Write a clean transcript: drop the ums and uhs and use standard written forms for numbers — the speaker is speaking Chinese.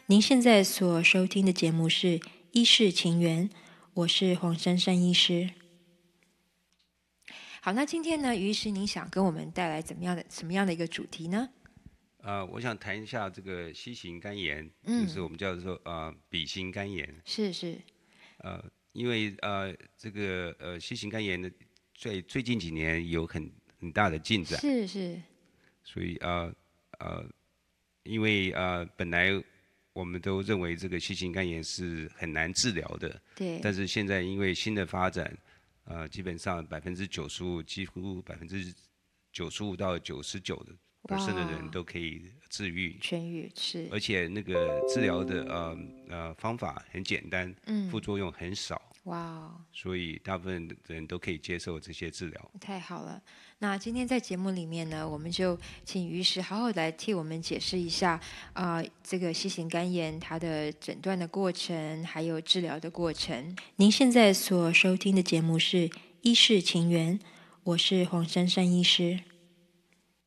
您现在所收听的节目是《医事情缘》，我是黄珊珊医师。好，那今天呢，于医师，您想跟我们带来什么样的一个主题呢？ 我想谈一下这个 C 型肝炎，就是我们叫做B 型肝炎。 是， 因为这个C 型肝炎的最近几年有很大的进展， 是， 所以因为本来我们都认为这个 C 型肝炎是很难治疗的， 对， 但是现在因为新的发展，基本上95%，几乎95%到99%的人都可以治愈， 痊愈是， 而且那个治疗的方法很简单，副作用很少， 哇哦， 所以大部分的人都可以接受这些治疗。 太好了。那今天在节目里面呢，我们就请于医师好好来替我们解释一下这个 C 型肝炎它的诊断的过程，还有治疗的过程。您现在所收听的节目是《医事情缘》，我是黄珊珊医师。